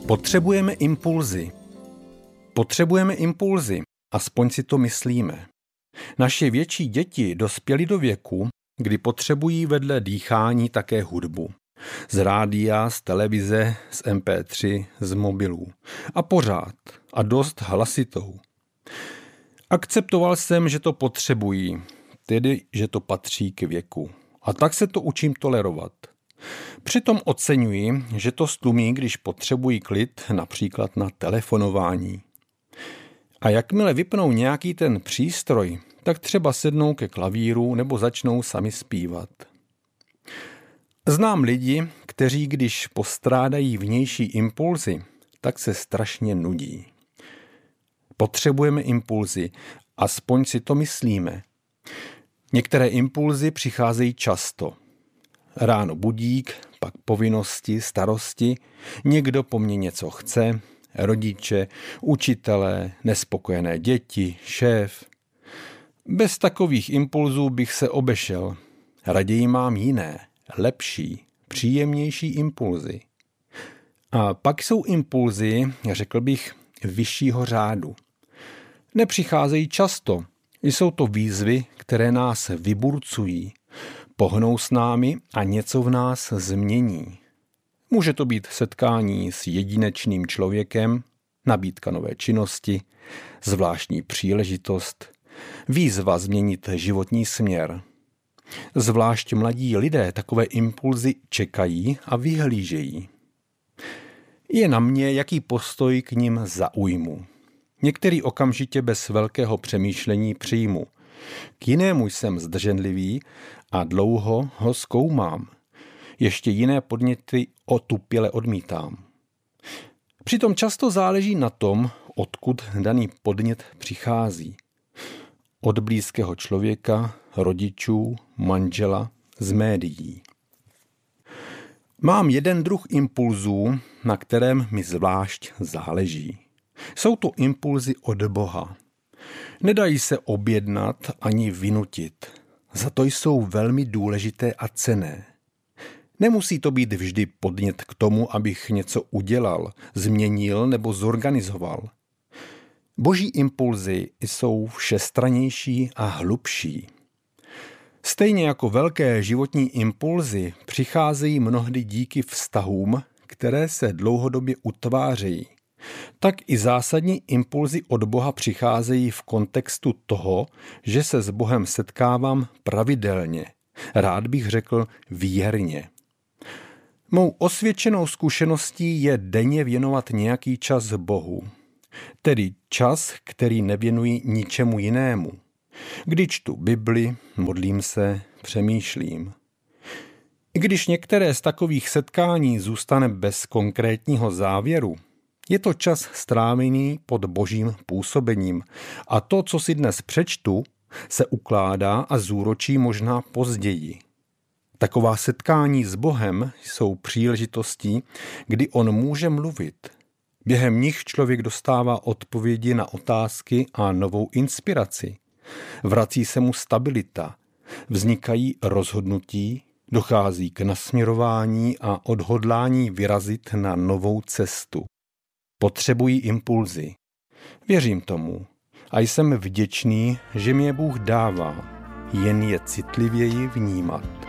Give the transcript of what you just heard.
Potřebujeme impulzy. Potřebujeme impulzy, aspoň si to myslíme. Naše větší děti dospěly do věku, kdy potřebují vedle dýchání také hudbu. Z rádia, z televize, z MP3, z mobilů. A pořád. A dost hlasitou. Akceptoval jsem, že to potřebují, tedy, že to patří k věku. A tak se to učím tolerovat. Přitom oceňuji, že to stlumí, když potřebují klid, například na telefonování. A jakmile vypnou nějaký ten přístroj, tak třeba sednou ke klavíru nebo začnou sami zpívat. Znám lidi, kteří když postrádají vnější impulzy, tak se strašně nudí. Potřebujeme impulzy, aspoň si to myslíme. Některé impulzy přicházejí často. Ráno budík, pak povinnosti, starosti, někdo po mně něco chce, rodiče, učitelé, nespokojené děti, šéf. Bez takových impulzů bych se obešel. Raději mám jiné, lepší, příjemnější impulzy. A pak jsou impulzy, řekl bych, vyššího řádu. Nepřicházejí často, jsou to výzvy, které nás vyburcují, pohnou s námi a něco v nás změní. Může to být setkání s jedinečným člověkem, nabídka nové činnosti, zvláštní příležitost, výzva změnit životní směr. Zvlášť mladí lidé takové impulzy čekají a vyhlížejí. Je na mě, jaký postoj k nim zaujmu. Některý okamžitě bez velkého přemýšlení přijmu. K jinému jsem zdrženlivý a dlouho ho zkoumám. Ještě jiné podněty otupěle odmítám. Přitom často záleží na tom, odkud daný podnět přichází. Od blízkého člověka, rodičů, manžela, z médií. Mám jeden druh impulzů, na kterém mi zvlášť záleží. Jsou to impulzy od Boha. Nedají se objednat ani vynutit. Za to jsou velmi důležité a cenné. Nemusí to být vždy podnět k tomu, abych něco udělal, změnil nebo zorganizoval. Boží impulzy jsou všestrannější a hlubší. Stejně jako velké životní impulzy přicházejí mnohdy díky vztahům, které se dlouhodobě utvářejí. Tak i zásadní impulzy od Boha přicházejí v kontextu toho, že se s Bohem setkávám pravidelně. Rád bych řekl věrně. Mou osvědčenou zkušeností je denně věnovat nějaký čas Bohu. Tedy čas, který nevěnuji ničemu jinému. Kdy čtu Bibli, modlím se, přemýšlím. I když některé z takových setkání zůstane bez konkrétního závěru, je to čas strávený pod Božím působením a to, co si dnes přečtu, se ukládá a zúročí možná později. Taková setkání s Bohem jsou příležitostí, kdy on může mluvit. Během nich člověk dostává odpovědi na otázky a novou inspiraci. Vrací se mu stabilita, vznikají rozhodnutí, dochází k nasměrování a odhodlání vyrazit na novou cestu. Potřebují impulzy. Věřím tomu a jsem vděčný, že mě Bůh dává, jen je citlivěji vnímat.